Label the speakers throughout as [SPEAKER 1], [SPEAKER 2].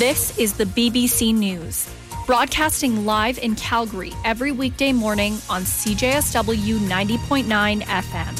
[SPEAKER 1] This is the BBC News, broadcasting live in Calgary every weekday morning on CJSW 90.9 FM.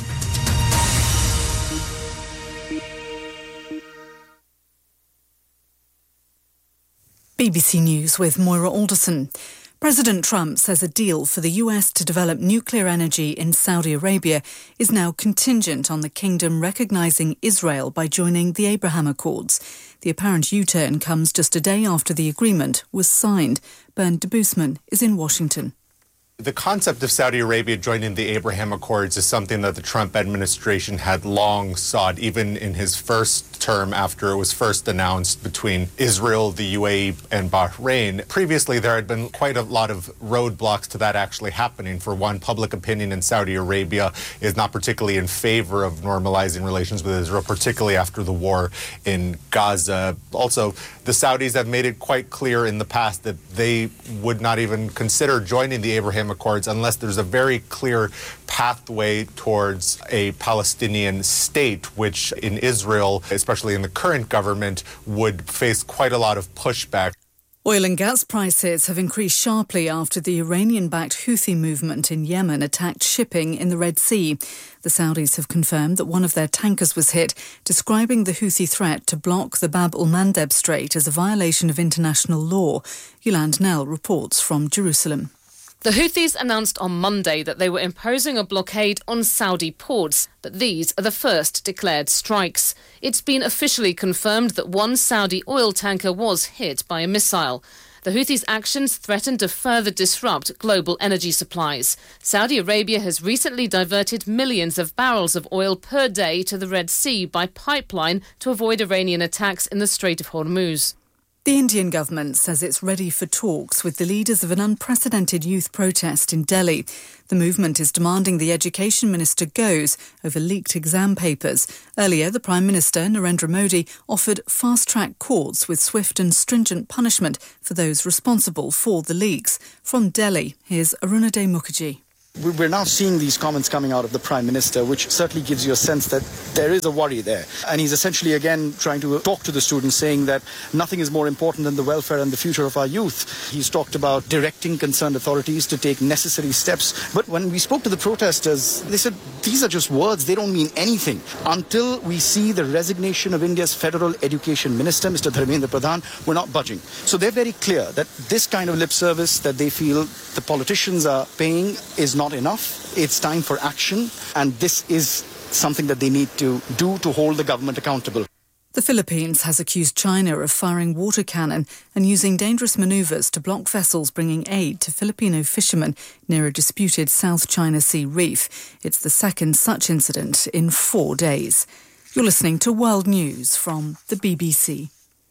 [SPEAKER 2] BBC News with Moira Alderson. President Trump says a deal for the US to develop nuclear energy in Saudi Arabia is now contingent on the kingdom recognising Israel by joining the Abraham Accords. The apparent U-turn comes just a day after the agreement was signed. Bernd de Boosman is in Washington.
[SPEAKER 3] The concept of Saudi Arabia joining the Abraham Accords is something that the Trump administration had long sought, even in his first term after it was first announced between Israel, the UAE, and Bahrain. Previously, there had been quite a lot of roadblocks to that actually happening. For one, public opinion in Saudi Arabia is not particularly in favor of normalizing relations with Israel, particularly after the war in Gaza. Also, the Saudis have made it quite clear in the past that they would not even consider joining the Abraham Accords unless there's a very clear pathway towards a Palestinian state, which in Israel, especially in the current government, would face quite a lot of pushback.
[SPEAKER 2] Oil and gas prices have increased sharply after the Iranian-backed Houthi movement in Yemen attacked shipping in the Red Sea. The Saudis have confirmed that one of their tankers was hit, describing the Houthi threat to block the Bab el-Mandeb Strait as a violation of international law. Yolande Knell reports from Jerusalem.
[SPEAKER 4] The Houthis announced on Monday that they were imposing a blockade on Saudi ports, but these are the first declared strikes. It's been officially confirmed that one Saudi oil tanker was hit by a missile. The Houthis' actions threaten to further disrupt global energy supplies. Saudi Arabia has recently diverted millions of barrels of oil per day to the Red Sea by pipeline to avoid Iranian attacks in the Strait of Hormuz.
[SPEAKER 2] The Indian government says it's ready for talks with the leaders of an unprecedented youth protest in Delhi. The movement is demanding the Education Minister goes over leaked exam papers. Earlier, the Prime Minister, Narendra Modi, offered fast-track courts with swift and stringent punishment for those responsible for the leaks. From Delhi, here's Arunadhay Mukherjee.
[SPEAKER 5] We're now seeing these comments coming out of the Prime Minister, which certainly gives you a sense that there is a worry there. And he's essentially, again, trying to talk to the students, saying that nothing is more important than the welfare and the future of our youth. He's talked about directing concerned authorities to take necessary steps. But when we spoke to the protesters, they said these are just words. They don't mean anything. Until we see the resignation of India's Federal Education Minister, Mr. Dharmendra Pradhan, we're not budging. So they're very clear that this kind of lip service that they feel the politicians are paying is not enough. It's time for action, and this is something that they need to do to hold the government accountable.
[SPEAKER 2] The Philippines has accused China of firing water cannon and using dangerous manoeuvres to block vessels bringing aid to Filipino fishermen near a disputed South China Sea reef. It's the second such incident in 4 days. You're listening to World News from the BBC.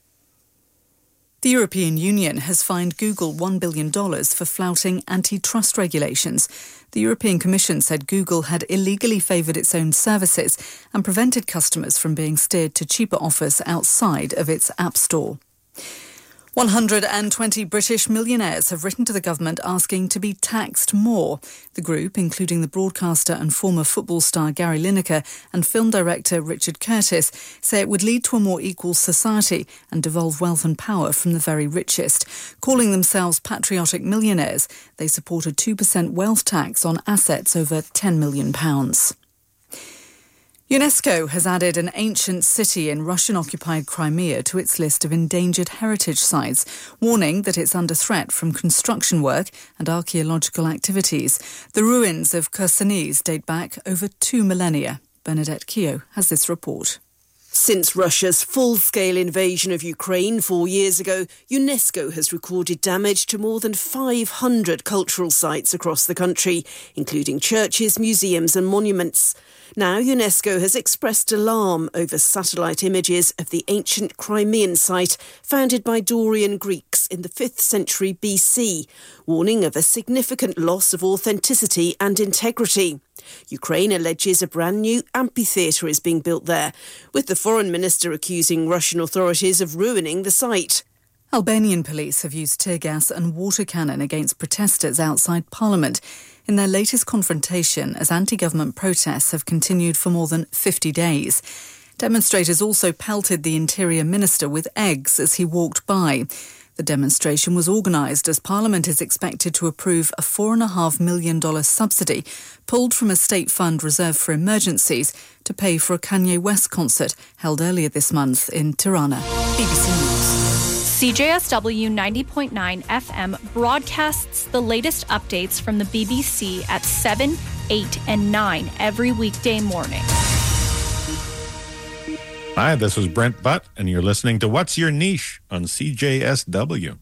[SPEAKER 2] The European Union has fined Google $1 billion for flouting antitrust regulations. The European Commission said Google had illegally favoured its own services and prevented customers from being steered to cheaper offers outside of its App Store. 120 British millionaires have written to the government asking to be taxed more. The group, including the broadcaster and former football star Gary Lineker and film director Richard Curtis, say it would lead to a more equal society and devolve wealth and power from the very richest. Calling themselves patriotic millionaires, they support a 2% wealth tax on assets over £10 million. UNESCO has added an ancient city in Russian-occupied Crimea to its list of endangered heritage sites, warning that it's under threat from construction work and archaeological activities. The ruins of Khersonis date back over 2 millennia. Bernadette Keogh has this report.
[SPEAKER 6] Since Russia's full-scale invasion of Ukraine 4 years ago, UNESCO has recorded damage to more than 500 cultural sites across the country, including churches, museums and monuments. Now UNESCO has expressed alarm over satellite images of the ancient Crimean site founded by Dorian Greeks in the 5th century BC, warning of a significant loss of authenticity and integrity. Ukraine alleges a brand new amphitheatre is being built there, with the foreign minister accusing Russian authorities of ruining the site.
[SPEAKER 2] Albanian police have used tear gas and water cannon against protesters outside Parliament in their latest confrontation as anti-government protests have continued for more than 50 days. Demonstrators also pelted the Interior Minister with eggs as he walked by. The demonstration was organised as Parliament is expected to approve a $4.5 million subsidy pulled from a state fund reserved for emergencies to pay for a Kanye West concert held earlier this month in Tirana. BBC News.
[SPEAKER 1] CJSW 90.9 FM broadcasts the latest updates from the BBC at 7, 8 and 9 every weekday morning.
[SPEAKER 7] Hi, this is Brent Butt, and you're listening to What's Your Niche on CJSW.